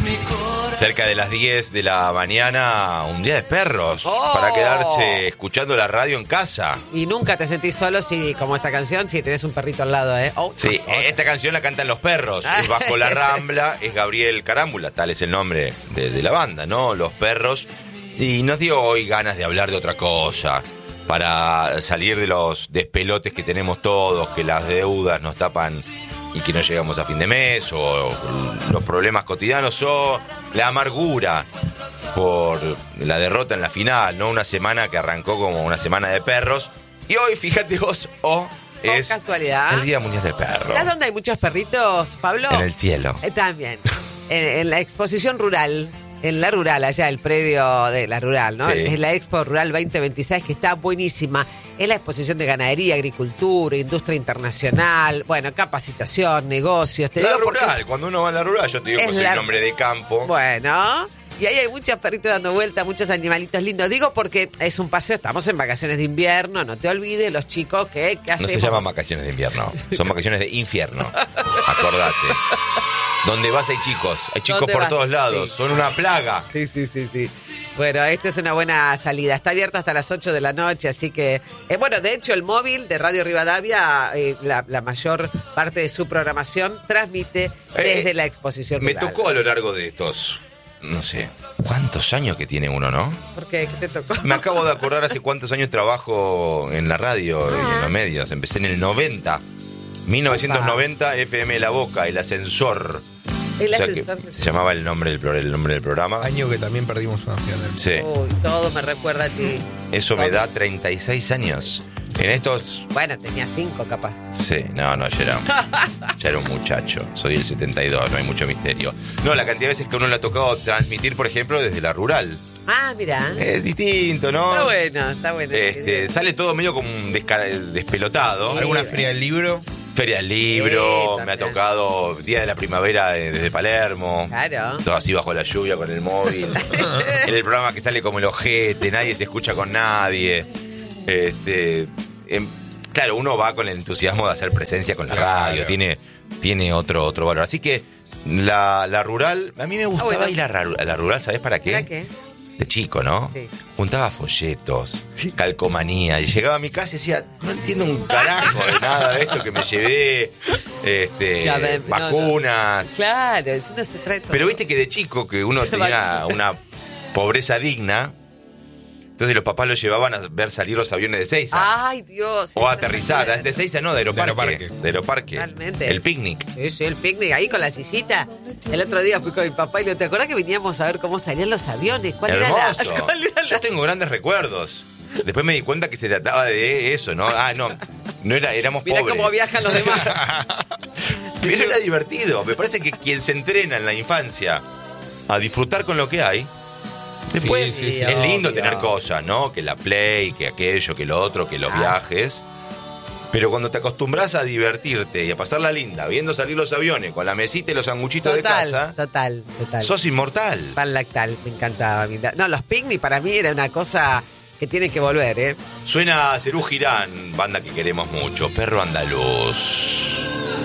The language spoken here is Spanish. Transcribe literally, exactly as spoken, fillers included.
Cerca de las diez de la mañana, un día de perros, Oh. para quedarse escuchando la radio en casa. Y nunca te sentís solo si, como esta canción, si tenés un perrito al lado, ¿eh? Oh, Sí, oh, esta canción la cantan los perros, es Bajo la Rambla, es Gabriel Carámbula, tal es el nombre de, de la banda, ¿no? Los perros. Y nos dio hoy ganas de hablar de otra cosa, para salir de los despelotes que tenemos todos, que las deudas nos tapan y que no llegamos a fin de mes, o los problemas cotidianos, o la amargura por la derrota en la final, ¿no? Una semana que arrancó como una semana de perros. Y hoy, fíjate vos, oh, es casualidad. el Día Mundial del Perro. ¿Sabes dónde hay muchos perritos, Pablo? En el cielo. Eh, también. En, en la exposición rural. En la rural, allá el predio de la rural, ¿no? Sí. Es la Expo Rural veinte veintiséis, que está buenísima. Es la exposición de ganadería, agricultura, industria internacional, bueno, capacitación, negocios. Te La digo porque rural, es- cuando uno va a la rural, yo te digo es que soy la- nombre de campo. Bueno, y ahí hay muchos perritos dando vueltas, muchos animalitos lindos. Digo porque es un paseo, estamos en vacaciones de invierno, no te olvides, los chicos que, que No hacemos. se llaman vacaciones de invierno, son vacaciones de infierno. Acordate. Donde vas hay chicos, hay chicos ¿Dónde por vas? todos lados, Sí. son una plaga. Sí, sí, sí, sí. Bueno, esta es una buena salida. Está abierto hasta las ocho de la noche, así que... eh, bueno, de hecho, el móvil de Radio Rivadavia, eh, la, la mayor parte de su programación, transmite desde Eh, la exposición Me rural. tocó a lo largo de estos, no sé, ¿cuántos años que tiene uno, no? ¿Por qué? ¿Qué te tocó? Me acabo de acordar hace cuántos años trabajo en la radio y en los medios. Empecé en el noventa. mil novecientos noventa, F M La Boca, El Ascensor. El O sea ascensor que se- se llamaba el nombre del, pro- el nombre del programa. Año que también perdimos una final. Sí. Uy, todo me recuerda a ti. Eso me da treinta y seis años. En estos... Bueno, tenía cinco capaz. Sí, no, no, ya era, un, ya era un muchacho. Soy el setenta y dos, no hay mucho misterio. No, la cantidad de veces que a uno le ha tocado transmitir, por ejemplo, desde la rural. Ah, mira. Es distinto, ¿no? Está bueno, está bueno. Este, sale todo medio como un desca- despelotado. ¿Alguna feria del libro? Feria del Libro, Sí, me ha también. tocado Día de la Primavera eh, desde Palermo. Claro. Todo así bajo la lluvia con el móvil. En el programa que sale como el ojete, nadie se escucha con nadie. Este, em, claro, uno va con el entusiasmo de hacer presencia con la Claro. radio, tiene, tiene otro, otro valor. Así que la, la rural, a mí me gustaba bueno. ir a la, a la rural, ¿sabes para qué? ¿Para qué? De chico, ¿no? Sí. Juntaba folletos, calcomanía, y llegaba a mi casa y decía, no entiendo un carajo de nada de esto que me llevé, este, Ya, ve- no, vacunas. Claro, uno se trae todo. Pero viste que de chico, que uno tenía una pobreza digna, entonces los papás lo llevaban a ver salir los aviones de Seiza. Ay, Dios. O a esa- aterrizar, de Seiza no, de Aeroparque. De Aeroparque. De Aeroparque. Totalmente. El picnic. Sí, sí, el picnic ahí con la sillita. El otro día fui con mi papá y le digo, ¿te acordás que veníamos a ver cómo salían los aviones? ¿Cuál Hermoso. era la...? ¿Cuál era la- Yo tengo grandes recuerdos. Después me di cuenta que se trataba de eso, ¿no? Ah, no, no era, éramos Mirá pobres. cómo viajan los demás. Pero era divertido. Me parece que quien se entrena en la infancia a disfrutar con lo que hay, después Sí, sí, sí. es lindo Obvio. tener cosas, ¿no? Que la Play, que aquello, que lo otro, que los Ah. viajes. Pero cuando te acostumbras a divertirte y a pasarla linda, viendo salir los aviones con la mesita y los sanguchitos de Total, casa, total, total. sos inmortal. Pan lactal, me encantaba. mi- No, los picnic para mí era una cosa que tiene que volver, ¿eh? Suena Cerú Girán, banda que queremos mucho, Perro Andaluz.